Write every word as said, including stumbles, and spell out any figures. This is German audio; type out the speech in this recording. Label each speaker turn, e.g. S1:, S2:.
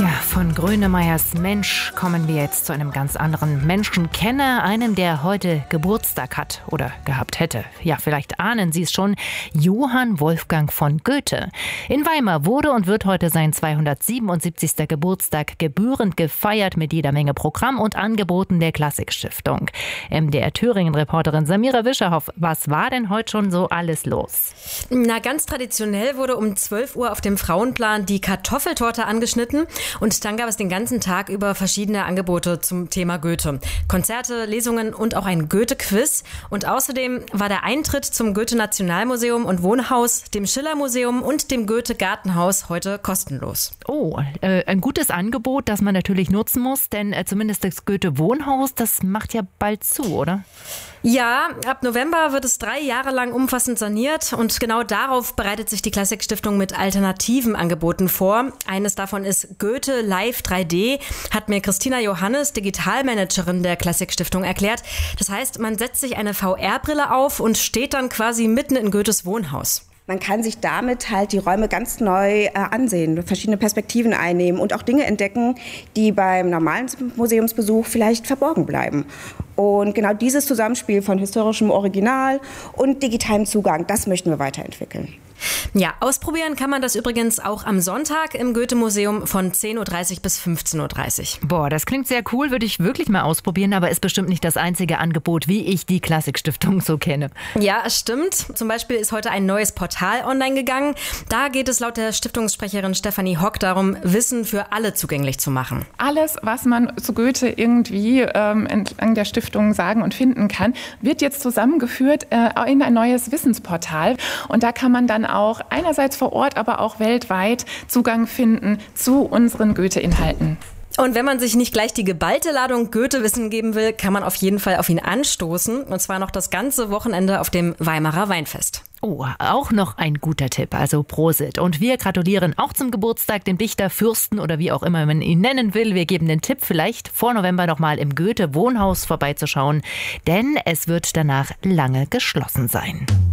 S1: Ja, von Grönemeyers Mensch kommen wir jetzt zu einem ganz anderen Menschenkenner, einem, der heute Geburtstag hat oder gehabt hätte. Ja, vielleicht ahnen Sie es schon, Johann Wolfgang von Goethe. In Weimar wurde und wird heute sein zweihundertsiebenundsiebzigster Geburtstag gebührend gefeiert mit jeder Menge Programm und Angeboten der Klassikstiftung. M D R Thüringen-Reporterin Samira Wischerhoff, was war denn heute schon so alles los?
S2: Na, ganz traditionell wurde um zwölf Uhr auf dem Frauenplan die Kartoffeltorte angeschnitten. Und dann gab es den ganzen Tag über verschiedene Angebote zum Thema Goethe. Konzerte, Lesungen und auch ein Goethe-Quiz. Und außerdem war der Eintritt zum Goethe-Nationalmuseum und Wohnhaus, dem Schiller-Museum und dem Goethe-Gartenhaus heute kostenlos.
S1: Oh, äh, ein gutes Angebot, das man natürlich nutzen muss, denn äh, zumindest das Goethe-Wohnhaus, das macht ja bald zu, oder?
S2: Ja, ab November wird es drei Jahre lang umfassend saniert und genau darauf bereitet sich die Klassikstiftung mit alternativen Angeboten vor. Eines davon ist Goethe Live drei D, hat mir Christina Johannes, Digitalmanagerin der Klassikstiftung, erklärt. Das heißt, man setzt sich eine V R-Brille auf und steht dann quasi mitten in Goethes Wohnhaus.
S3: Man kann sich damit halt die Räume ganz neu äh, ansehen, verschiedene Perspektiven einnehmen und auch Dinge entdecken, die beim normalen Museumsbesuch vielleicht verborgen bleiben. Und genau dieses Zusammenspiel von historischem Original und digitalem Zugang, das möchten wir weiterentwickeln.
S2: Ja, ausprobieren kann man das übrigens auch am Sonntag im Goethe-Museum von zehn Uhr dreißig bis fünfzehn Uhr dreißig.
S1: Boah, das klingt sehr cool, würde ich wirklich mal ausprobieren, aber ist bestimmt nicht das einzige Angebot, wie ich die Klassikstiftung so kenne.
S2: Ja, es stimmt. Zum Beispiel ist heute ein neues Portal online gegangen. Da geht es laut der Stiftungssprecherin Stefanie Hock darum, Wissen für alle zugänglich zu machen.
S4: Alles, was man zu Goethe irgendwie ähm, entlang der Stiftung sagen und finden kann, wird jetzt zusammengeführt äh, in ein neues Wissensportal. Und da kann man dann auch einerseits vor Ort, aber auch weltweit Zugang finden zu unseren Goethe-Inhalten.
S2: Und wenn man sich nicht gleich die geballte Ladung Goethe-Wissen geben will, kann man auf jeden Fall auf ihn anstoßen. Und zwar noch das ganze Wochenende auf dem Weimarer Weinfest.
S1: Oh, auch noch ein guter Tipp, also Prosit. Und wir gratulieren auch zum Geburtstag dem Dichter, Fürsten oder wie auch immer man ihn nennen will. Wir geben den Tipp, vielleicht vor November nochmal im Goethe-Wohnhaus vorbeizuschauen, denn es wird danach lange geschlossen sein.